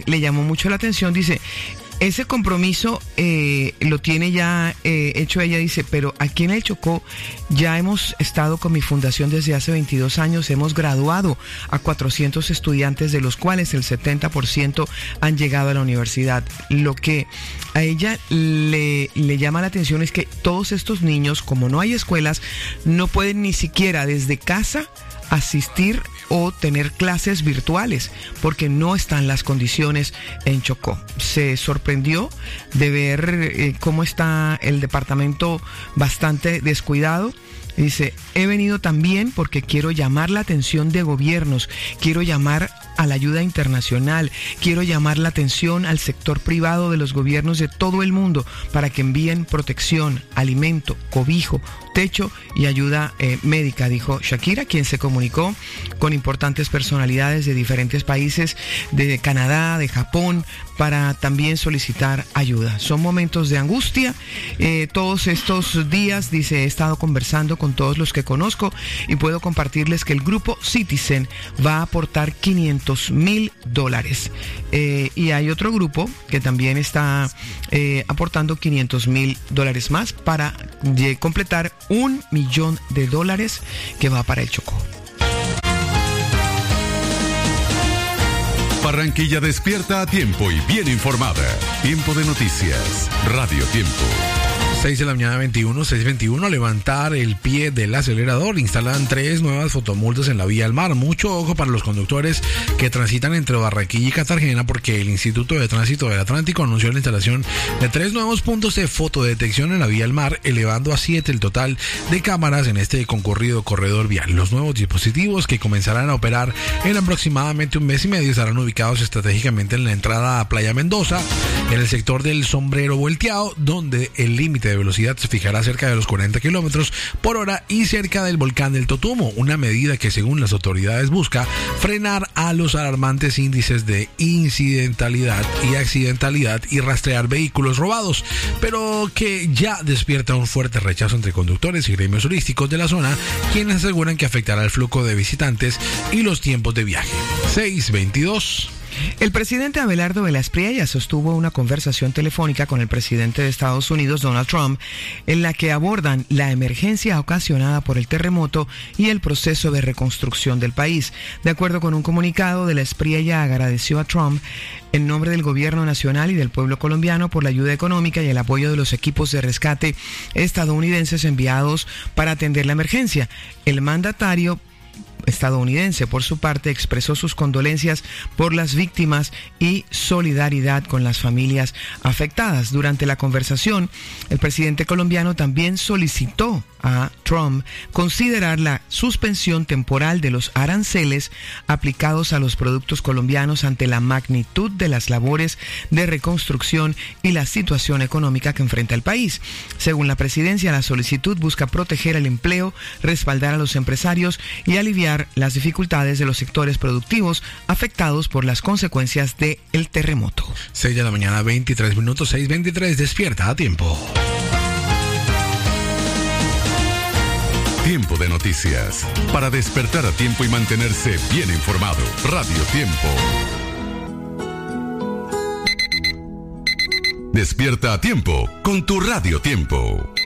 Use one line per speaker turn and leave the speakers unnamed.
le llamó mucho la atención. Dice, ese compromiso lo tiene ya hecho ella, dice, pero aquí en el Chocó ya hemos estado con mi fundación desde hace 22 años, hemos graduado a 400 estudiantes, de los cuales el 70% han llegado a la universidad. Lo que a ella le llama la atención es que todos estos niños, como no hay escuelas, no pueden ni siquiera desde casa asistir o tener clases virtuales porque no están las condiciones en Chocó. Se sorprendió de ver cómo está el departamento bastante descuidado. Dice, he venido también porque quiero llamar la atención de gobiernos, quiero llamar a la ayuda internacional, quiero llamar la atención al sector privado de los gobiernos de todo el mundo para que envíen protección, alimento, cobijo, techo y ayuda médica, dijo Shakira, quien se comunicó con importantes personalidades de diferentes países, de Canadá, de Japón, para también solicitar ayuda. Son momentos de angustia. Todos estos días, dice, he estado conversando con todos los que conozco y puedo compartirles que el grupo Citizen va a aportar $500,000. Y hay otro grupo que también está aportando $500,000 más para completar $1 millón que va para el Chocó.
Barranquilla despierta a tiempo y bien informada. Tiempo de noticias. Radio Tiempo.
6 de la mañana 6:21, levantar el pie del acelerador. Instalan 3 nuevas fotomultas en la vía al mar. Mucho ojo para los conductores que transitan entre Barranquilla y Cartagena, porque el Instituto de Tránsito del Atlántico anunció la instalación de 3 nuevos puntos de fotodetección en la vía al mar, elevando a 7 el total de cámaras en este concurrido corredor vial. Los nuevos dispositivos, que comenzarán a operar en aproximadamente un mes y medio, estarán ubicados estratégicamente en la entrada a Playa Mendoza, en el sector del Sombrero Volteado, donde el límite de velocidad se fijará cerca de los 40 kilómetros por hora, y cerca del volcán del Totumo, una medida que, según las autoridades, busca frenar a los alarmantes índices de incidentalidad y accidentalidad y rastrear vehículos robados, pero que ya despierta un fuerte rechazo entre conductores y gremios turísticos de la zona, quienes aseguran que afectará el flujo de visitantes y los tiempos de viaje. 6:22.
El presidente Abelardo Velas Priella sostuvo una conversación telefónica con el presidente de Estados Unidos, Donald Trump, en la que abordan la emergencia ocasionada por el terremoto y el proceso de reconstrucción del país. De acuerdo con un comunicado, Velas Priella agradeció a Trump en nombre del gobierno nacional y del pueblo colombiano por la ayuda económica y el apoyo de los equipos de rescate estadounidenses enviados para atender la emergencia. El mandatario estadounidense, por su parte, expresó sus condolencias por las víctimas y solidaridad con las familias afectadas. Durante la conversación, el presidente colombiano también solicitó a Trump considerar la suspensión temporal de los aranceles aplicados a los productos colombianos ante la magnitud de las labores de reconstrucción y la situación económica que enfrenta el país. Según la presidencia, la solicitud busca proteger el empleo, respaldar a los empresarios y aliviar las dificultades de los sectores productivos afectados por las consecuencias del terremoto.
6 de la mañana 23 minutos, 6:23, despierta a tiempo.
Tiempo de noticias. Para despertar a tiempo y mantenerse bien informado. Radio Tiempo. Despierta a tiempo con tu Radio Tiempo.